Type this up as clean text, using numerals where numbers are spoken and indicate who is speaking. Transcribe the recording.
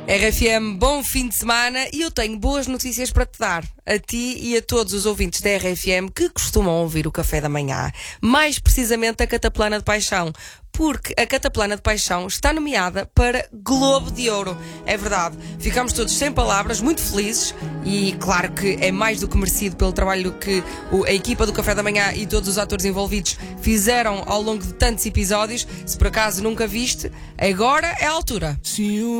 Speaker 1: RFM, bom fim de semana e eu tenho boas notícias para te dar, a ti e a todos os ouvintes da RFM que costumam ouvir o Café da Manhã, mais precisamente a Cataplana de Paixão, porque a Cataplana de Paixão está nomeada para Globo de Ouro. É verdade, ficamos todos sem palavras, muito felizes e claro que é mais do que merecido pelo trabalho que a equipa do Café da Manhã e todos os atores envolvidos fizeram ao longo de tantos episódios. Se por acaso nunca viste, agora é a altura.